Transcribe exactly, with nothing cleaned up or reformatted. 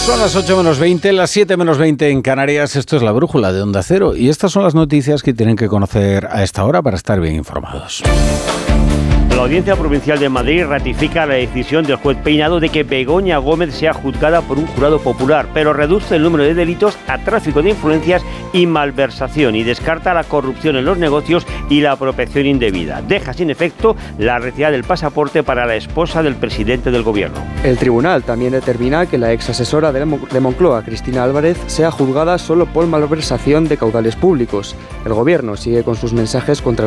Son las ocho menos veinte, las siete menos veinte en Canarias. Esto es La Brújula de Onda Cero y estas son las noticias que tienen que conocer a esta hora para estar bien informados. La Audiencia Provincial de Madrid ratifica la decisión del juez Peinado de que Begoña Gómez sea juzgada por un jurado popular, pero reduce el número de delitos a tráfico de influencias y malversación y descarta la corrupción en los negocios y la apropiación indebida. Deja sin efecto la retirada del pasaporte para la esposa del presidente del gobierno. El tribunal también determina que la ex asesora de Moncloa, Cristina Álvarez, sea juzgada solo por malversación de caudales públicos. El gobierno sigue con sus mensajes contra